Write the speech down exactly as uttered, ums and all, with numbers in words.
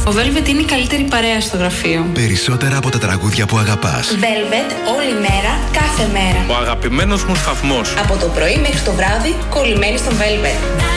Ο Velvet είναι η καλύτερη παρέα στο γραφείο. Περισσότερα από τα τραγούδια που αγαπάς. Velvet, όλη μέρα, κάθε μέρα. Ο αγαπημένος μου σταθμός. Από το πρωί μέχρι το βράδυ, κολλημένοι στον Velvet.